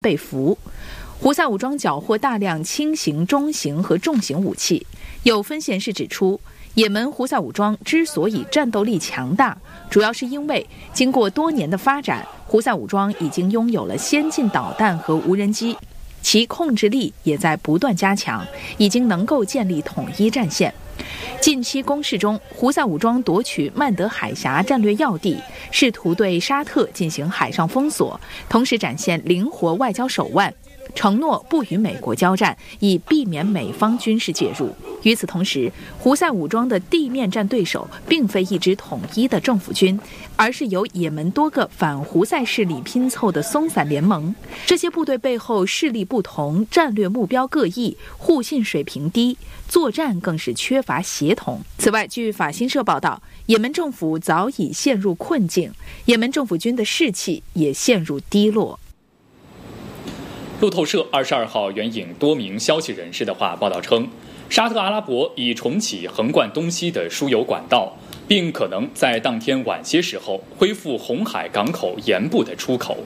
被俘。胡塞武装缴获大量轻型、中型和重型武器。有分析人士指出，也门胡塞武装之所以战斗力强大，主要是因为经过多年的发展，胡塞武装已经拥有了先进导弹和无人机，其控制力也在不断加强，已经能够建立统一战线。近期攻势中，胡塞武装夺取曼德海峡战略要地，试图对沙特进行海上封锁，同时展现灵活外交手腕，承诺不与美国交战，以避免美方军事介入。与此同时，胡塞武装的地面战对手并非一支统一的政府军，而是由也门多个反胡塞势力拼凑的松散联盟。这些部队背后势力不同，战略目标各异，互信水平低，作战更是缺乏协同。此外，据法新社报道，也门政府早已陷入困境，也门政府军的士气也陷入低落。 路透社22号援引多名消息人士的话报道称，沙特阿拉伯已重启横贯东西的输油管道，并可能在当天晚些时候恢复红海港口沿部的出口。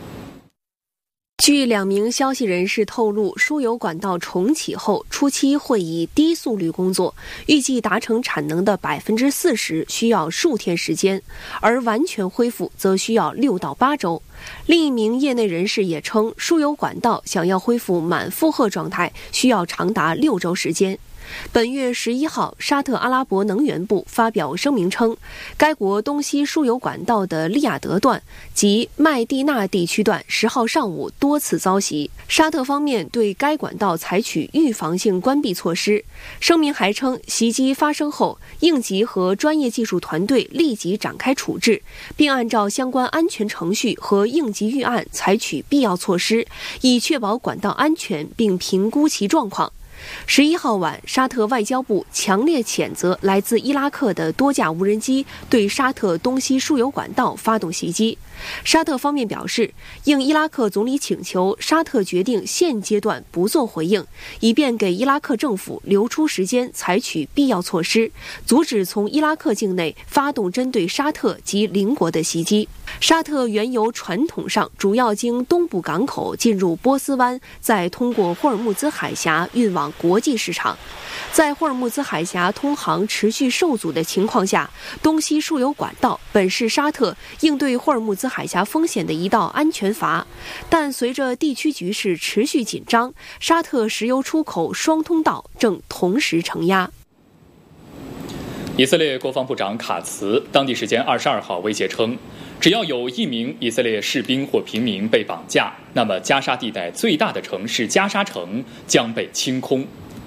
据2名消息人士透露，输油管道重启后，初期会以低速率工作，预计达成产能的40%需要数天时间，而完全恢复则需要6到8周。另一名业内人士也称，输油管道想要恢复满负荷状态，需要长达6周时间。本月11号，沙特阿拉伯能源部发表声明称，该国东西输油管道的利雅得段及麦地那地区段10号上午多次遭袭，沙特方面对该管道采取预防性关闭措施。声明还称，袭击发生后，应急和专业技术团队立即展开处置，并按照相关安全程序和应急预案采取必要措施，以确保管道安全并评估其状况。11号晚，沙特外交部强烈谴责来自伊拉克的多架无人机对沙特东西输油管道发动袭击。沙特方面表示，应伊拉克总理请求，沙特决定现阶段不做回应，以便给伊拉克政府留出时间采取必要措施，阻止从伊拉克境内发动针对沙特及邻国的袭击。沙特原油传统上主要经东部港口进入波斯湾，再通过霍尔木兹海峡运往国际市场。在霍尔木兹海峡通航持续受阻的情况下，东西输油管道本是沙特应对霍尔木兹海峡风险的一道安全阀，但随着地区局势持续紧张，沙特石油出口双通道正同时承压。 以色列国防部长卡茨当地时间22号威胁称，只要有1名以色列士兵或平民被绑架，那么加沙地带最大的城市加沙城将被清空。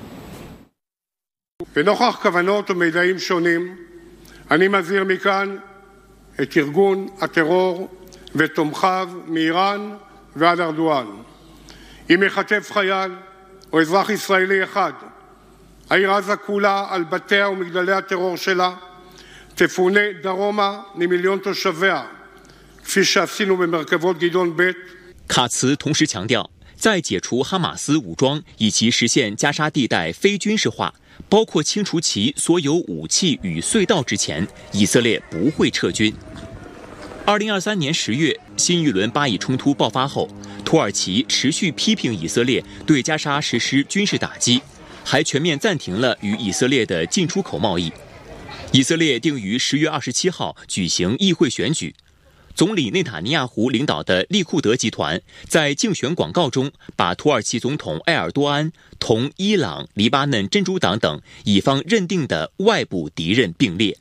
ונוכח כוונות ומידעים שונים, אני מזהיר מכאן את ארגון הטרור ותומכיו מאיראן ועד ארדואן. אם ייחטף חייל או אזרח ישראלי אחד, העיר עזה כולה על בתיה ומגדלי הטרור שלה תפונה דרומה ממיליון תושביה, כפי שעשינו במרכבות גדעון ב'. 卡茨同时强调，在解除哈马斯武装以及实现加沙地带非军事化，包括清除其所有武器与隧道之前，以色列不会撤军。2023年10月，新一轮巴以冲突爆发后，土耳其持续批评以色列对加沙实施军事打击，还全面暂停了与以色列的进出口贸易。以色列定于10月27号举行议会选举。总理内塔尼亚胡领导的利库德集团在竞选广告中，把土耳其总统埃尔多安同伊朗、黎巴嫩真主党等以方认定的外部敌人并列。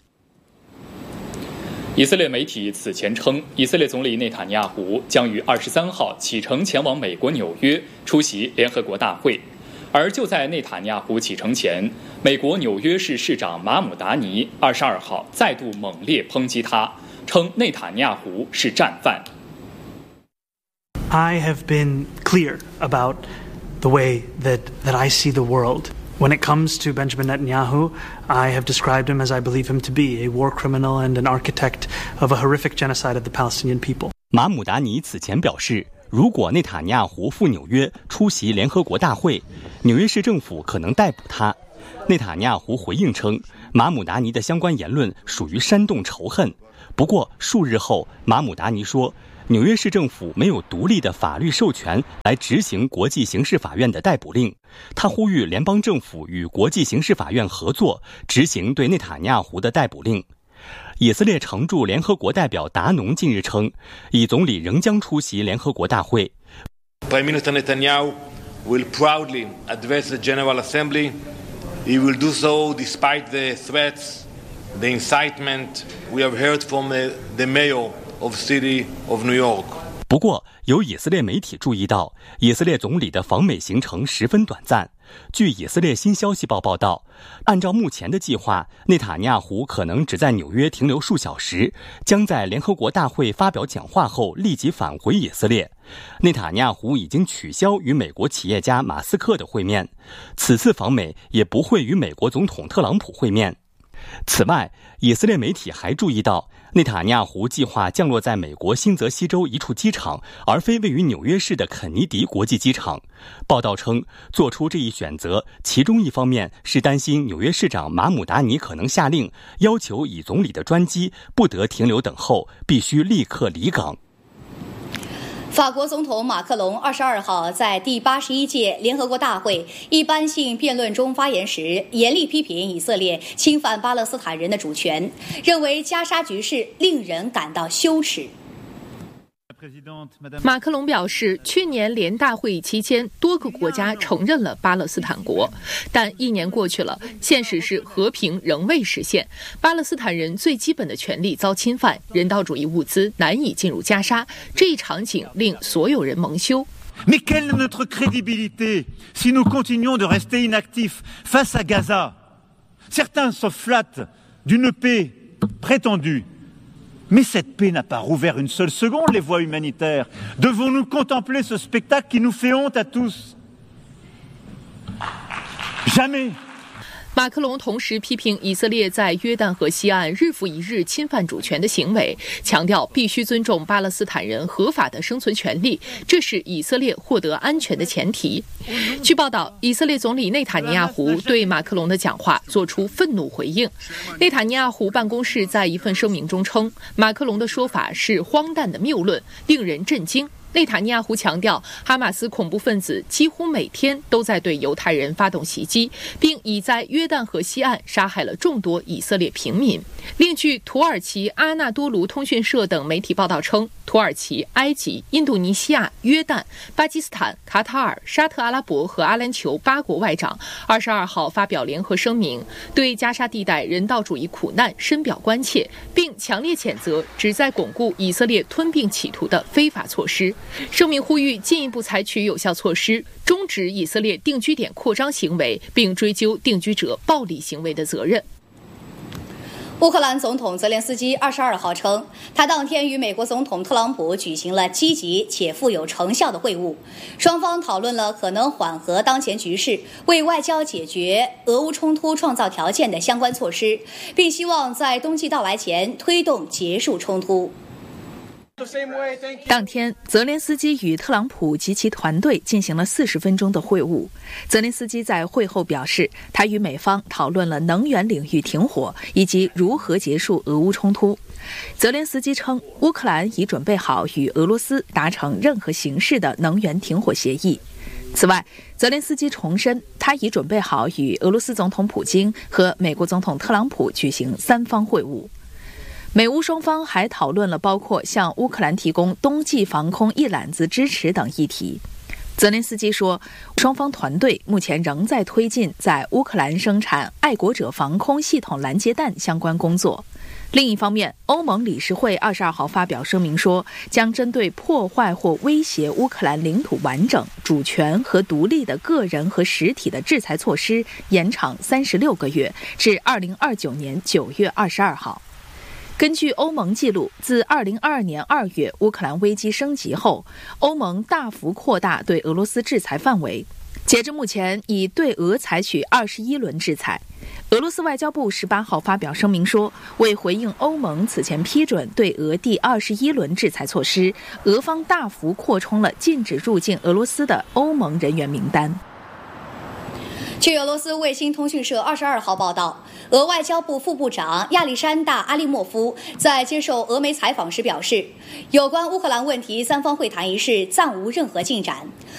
以色列媒体此前称，以色列总理内塔尼亚胡将于23号启程前往美国纽约出席联合国大会。而就在内塔尼亚胡启程前，美国纽约市市长马姆达尼22号再度猛烈抨击他，称内塔尼亚胡是战犯。 I have been clear about the way that I see the world. When it comes to Benjamin Netanyahu, I have described him as I believe him to be, a war criminal and an architect of a horrific genocide of the Palestinian people. 马姆达尼此前表示，如果内塔尼亚胡赴纽约出席联合国大会，纽约市政府可能逮捕他。内塔尼亚胡回应称，马姆达尼的相关言论属于煽动仇恨。不过数日后，马姆达尼说， 纽约市政府没有独立的法律授权来执行国际刑事法院的逮捕令。他呼吁联邦政府与国际刑事法院合作，执行对内塔尼亚胡的逮捕令。以色列常驻联合国代表达农近日称，以总理仍将出席联合国大会。 Prime Minister Netanyahu will proudly address the General Assembly. He will do so despite the threats, the incitement we have heard from the mayor of the city of New York. 不过，有以色列媒体注意到，以色列总理的访美行程十分短暂。据以色列新消息报报道，按照目前的计划，内塔尼亚胡可能只在纽约停留数小时，将在联合国大会发表讲话后立即返回以色列。内塔尼亚胡已经取消与美国企业家马斯克的会面，此次访美也不会与美国总统特朗普会面。此外，以色列媒体还注意到，内塔尼亚胡计划降落在美国新泽西州一处机场，而非位于纽约市的肯尼迪国际机场。报道称，做出这一选择，其中一方面是担心纽约市长马姆达尼可能下令要求以总理的专机不得停留等候，必须立刻离港。 法国总统马克龙22号在第81届联合国大会一般性辩论中发言时，严厉批评以色列侵犯巴勒斯坦人的主权，认为加沙局势令人感到羞耻。 马克龙表示，去年联大会议期间，多个国家承认了巴勒斯坦国，但1年过去了，现实是和平仍未实现，巴勒斯坦人最基本的权利遭侵犯，人道主义物资难以进入加沙，这一场景令所有人蒙羞。 Mais quelle est notre crédibilité si nous continuons de rester inactifs face à Gaza? Certains se flattent d'une paix prétendue.Mais cette paix n'a pas rouvert une seule seconde les voies humanitaires. Devons-nous contempler ce spectacle qui nous fait honte à tous? Jamais. 马克龙同时批评以色列在约旦河西岸日复一日侵犯主权的行为，强调必须尊重巴勒斯坦人合法的生存权利，这是以色列获得安全的前提。据报道，以色列总理内塔尼亚胡对马克龙的讲话作出愤怒回应。内塔尼亚胡办公室在一份声明中称，马克龙的说法是荒诞的谬论，令人震惊。内塔尼亚胡强调，哈马斯恐怖分子几乎每天都在对犹太人发动袭击，并已在约旦河西岸杀害了众多以色列平民。另据土耳其阿纳多卢通讯社等媒体报道称，土耳其、埃及、印度尼西亚、约旦、巴基斯坦、卡塔尔、沙特阿拉伯和阿联酋8国外长22号发表联合声明，对加沙地带人道主义苦难深表关切，并强烈谴责旨在巩固以色列吞并企图的非法措施。声明呼吁进一步采取有效措施，终止以色列定居点扩张行为，并追究定居者暴力行为的责任。 乌克兰总统泽连斯基22号称，他当天与美国总统特朗普举行了积极且富有成效的会晤，双方讨论了可能缓和当前局势、为外交解决俄乌冲突创造条件的相关措施，并希望在冬季到来前推动结束冲突。 当天，泽连斯基与特朗普及其团队进行了40分钟的会晤。泽连斯基在会后表示，他与美方讨论了能源领域停火以及如何结束俄乌冲突。泽连斯基称，乌克兰已准备好与俄罗斯达成任何形式的能源停火协议。此外，泽连斯基重申，他已准备好与俄罗斯总统普京和美国总统特朗普举行3方会晤。美乌双方还讨论了包括向乌克兰提供冬季防空一揽子支持等议题。泽连斯基说，双方团队目前仍在推进在乌克兰生产爱国者防空系统拦截弹相关工作。另一方面，欧盟理事会22号发表声明说，将针对破坏或威胁乌克兰领土完整、主权和独立的个人和实体的制裁措施延长36个月，至2029年9月22号。根据欧盟记录，自2022年2月乌克兰危机升级后，欧盟大幅扩大对俄罗斯制裁范围。截至目前，已对俄采取21轮制裁。俄罗斯外交部18号发表声明说，为回应欧盟此前批准对俄第21轮制裁措施，俄方大幅扩充了禁止入境俄罗斯的欧盟人员名单。 据俄罗斯卫星通讯社22号报道，俄外交部副部长亚历山大·阿利莫夫在接受俄媒采访时表示，有关乌克兰问题三方会谈一事暂无任何进展。